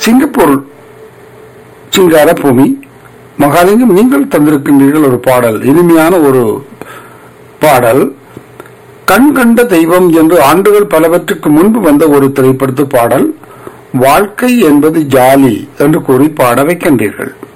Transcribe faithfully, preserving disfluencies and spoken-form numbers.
Singapore சிங்கார பூமி மகாலிங்கம் நீங்கள் தந்திருக்கின்றீர்கள் ஒரு பாடல், இனிமையான ஒரு பாடல். கண் கண்ட தெய்வம் என்று ஆண்டுகள் பலவற்றுக்கு முன்பு வந்த ஒரு திரைப்படத்து பாடல். வாழ்க்கை என்பது ஜாலி என்று கூறி பாட வைக்கின்றீர்கள்.